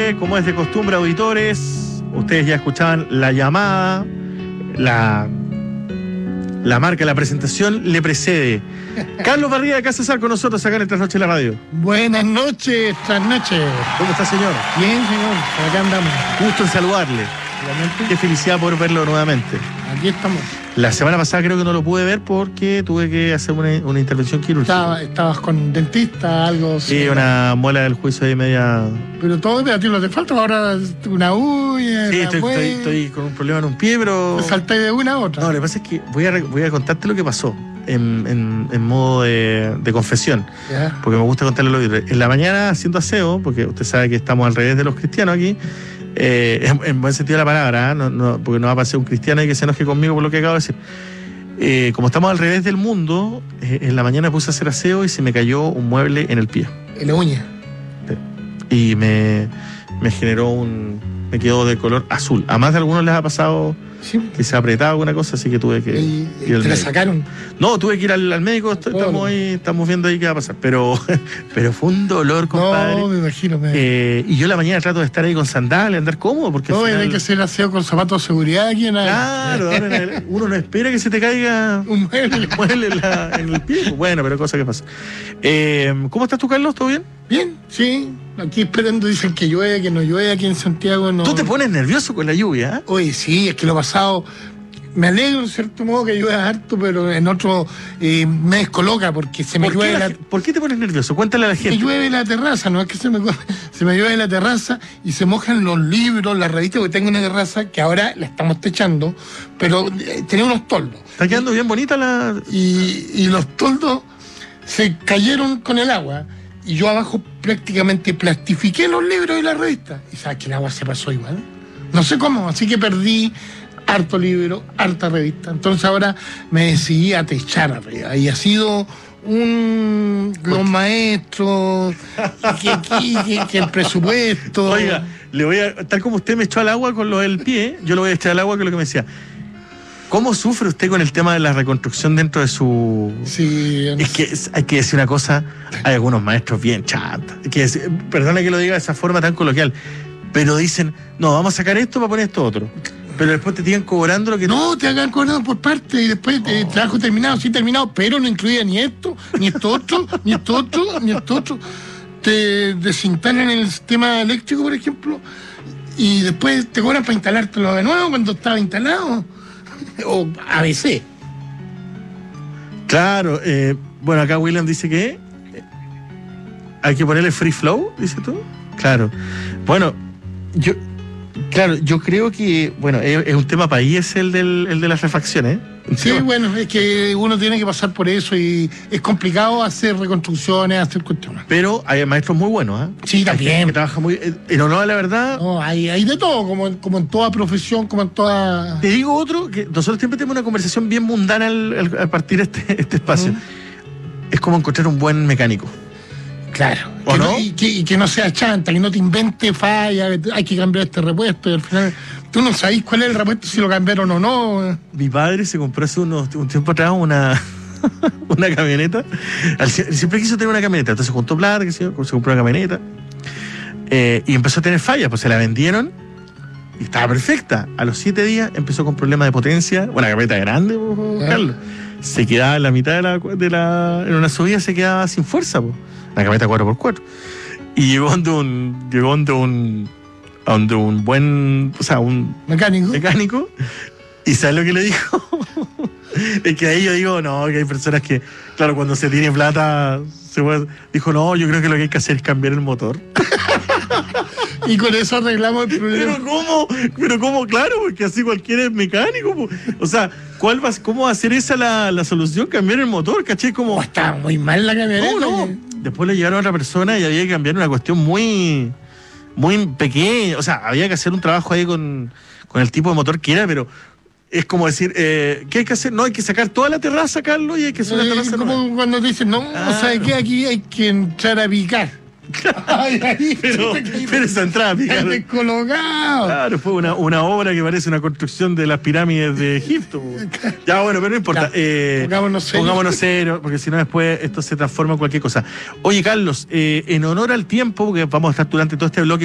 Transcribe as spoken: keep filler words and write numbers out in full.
noche, como es de costumbre, auditores, ustedes ya escuchaban la llamada, la, la marca, la presentación le precede. Carlos Barría de Casa Sal con nosotros acá en el Trasnoche de la Radio. Buenas noches, Trasnoche. ¿Cómo está, señor? Bien, señor, por acá andamos. Gusto en saludarle. Igualmente. Qué felicidad poder verlo nuevamente. Aquí estamos. La semana pasada creo que no lo pude ver porque tuve que hacer una, una intervención quirúrgica. Estaba, estabas con dentista, algo. Sí, una muela del juicio ahí media... Pero todo, a ti no te falta ahora una uña. Sí, una estoy, estoy, estoy con un problema en un pie, pero... Te saltáis de una a otra. No, lo que pasa es que voy a, voy a contarte lo que pasó en, en, en modo de, de confesión. Ya. Porque me gusta contarle lo que... En la mañana haciendo aseo, porque usted sabe que estamos al revés de los cristianos aquí, eh, en, en buen sentido de la palabra, ¿eh? no, no, porque no va a pasar un cristiano y que se enoje conmigo por lo que acabo de decir. Eh, como estamos al revés del mundo, eh, en la mañana puse a hacer aseo y se me cayó un mueble en el pie. En la uña. Y me, me generó un... me quedó de color azul. A más de algunos les ha pasado Sí. que se ha apretado alguna cosa, así que tuve que Y, ir al te la médico. sacaron. No, tuve que ir al, al médico, est- estamos ahí, estamos viendo ahí qué va a pasar. Pero, pero fue un dolor, compadre. No, me imagino. Me... Eh, y yo en la mañana trato de estar ahí con sandalias, andar cómodo, porque al no, final- hay que hacer aseo con zapatos de seguridad aquí en la... Claro, ahora en adelante, uno no espera que se te caiga Un mueble. mueble en, la- en el pie. Bueno, pero cosa que pasa. Eh, ¿Cómo estás tú, Carlos? ¿Todo bien? Bien, sí. Aquí esperando, dicen que llueve, que no llueve aquí en Santiago. No... Tú te pones nervioso con la lluvia, ¿eh? Oye, sí, es que lo pasado... Me alegro en cierto modo que llueva harto, pero en otro eh, me descoloca porque se me ¿Por, qué llueve la la, ge- ¿Por qué te pones nervioso? Cuéntale a la me gente. llueve la terraza, no es que se me, co- se me llueve la terraza y se mojan los libros, las revistas, porque tengo una terraza que ahora la estamos techando, pero eh, tenía unos toldos. Está quedando bien bonita la... Y, y los toldos se cayeron con el agua y yo abajo prácticamente plastifiqué los libros y las revistas. Y sabes que el agua se pasó igual. No sé cómo, así que perdí harto libro, harta revista. Entonces ahora me decidí a techar arriba. Y ha sido un... los maestros, que, que, que, que el presupuesto... Oiga, le voy a, tal como usted me echó al agua con lo del pie, yo lo voy a echar al agua con lo que me decía. ¿Cómo sufre usted con el tema de la reconstrucción dentro de su...? Sí, no Es que es- hay que decir una cosa, hay algunos maestros bien chatas, que es- perdona que lo diga de esa forma tan coloquial, pero dicen, no, vamos a sacar esto para poner esto otro. Pero después te siguen cobrando lo que... No, te hagan cobrado por parte y después eh, trabajo terminado, sí terminado, pero no incluía ni esto, ni esto otro, ni esto otro, ni esto otro. Te desinstalan el sistema eléctrico, por ejemplo, y después te cobran para instalártelo de nuevo cuando estaba instalado. O A B C. Claro, eh, bueno, acá William dice que eh, hay que ponerle free flow, dice tú. Claro. Bueno, yo... Claro, yo creo que, bueno, es, es un tema país el, del, el de las refacciones. ¿Eh? Sí, bueno, es que uno tiene que pasar por eso y es complicado hacer reconstrucciones, hacer cuestiones. Pero hay maestros muy buenos, ¿eh? Sí, Hay gente también. que trabaja muy... eh, En honor a la verdad, No, hay, hay de todo, como, en- como en toda profesión, como en toda... te digo otro, que nosotros siempre tenemos una conversación bien mundana al, al- al partir de este, este espacio. Ujú. Es como encontrar un buen mecánico. Claro. ¿O Que no? y, que, y que no sea chanta, que no te invente falla, hay que cambiar este repuesto y al final tú no sabes cuál es el repuesto, si lo cambiaron o no. Mi padre se compró hace unos, un tiempo atrás una, una camioneta. Al- Siempre quiso tener una camioneta, entonces juntó plata, que se, se compró una camioneta. Eh, y empezó a tener fallas, pues se la vendieron y estaba perfecta. A los siete días empezó con problemas de potencia. Una camioneta grande, pues, Ya. Carlos. Se quedaba en la mitad de la, de la... En una subida se quedaba sin fuerza, pues. Una camioneta cuatro por cuatro. Y llegó donde un... Llegó donde un... Donde un buen... O sea, un Mecánico. mecánico. ¿Y sabes lo que le dijo? Es que ahí yo digo, no, que hay personas que, claro, cuando se tiene plata, se puede... Dijo, no, yo creo que lo que hay que hacer es cambiar el motor. Y con eso arreglamos el problema. Pero ¿cómo? Pero ¿cómo? Claro, porque así cualquiera es mecánico. Po. O sea, ¿cuál va, ¿cómo va a ser esa la, la solución? Cambiar el motor, ¿caché? Como... Oh, estaba muy mal la camioneta. No, no. Después le llegaron a otra persona y había que cambiar una cuestión muy, muy pequeña. O sea, había que hacer un trabajo ahí con, con el tipo de motor que era, pero es como decir, eh, ¿qué hay que hacer? No, hay que sacar toda la terraza, Carlos, y hay que hacer una Eh, terraza como nueva. cuando te dicen, no, Claro. ¿sabes qué? Aquí hay que entrar a picar. Ay, ahí, Pero, pero esa entrada, Estás picar. descolocado. Claro, fue una, una obra que parece una construcción de las pirámides de Egipto. Po. Ya, bueno, pero no importa. Ya, Eh, pongámonos serios. pongámonos serios, porque si no después esto se transforma en cualquier cosa. Oye, Carlos, eh, en honor al tiempo, porque vamos a estar durante todo este bloque